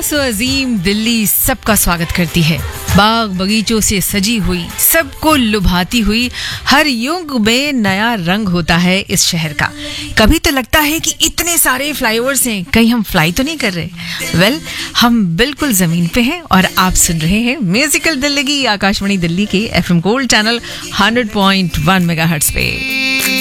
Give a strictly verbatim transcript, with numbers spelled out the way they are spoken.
खास और अजीम दिल्ली सबका स्वागत करती है। बाग बगीचों से सजी हुई, सबको लुभाती हुई, हर युग में नया रंग होता है इस शहर का। कभी तो लगता है कि इतने सारे फ्लाईओवर्स हैं, कहीं हम फ्लाई तो नहीं कर रहे। वेल well, हम बिल्कुल जमीन पे हैं और आप सुन रहे हैं म्यूजिकल दिल्ली, आकाशवाणी दिल्ली के FM gold channel hundred point one megahertz पे।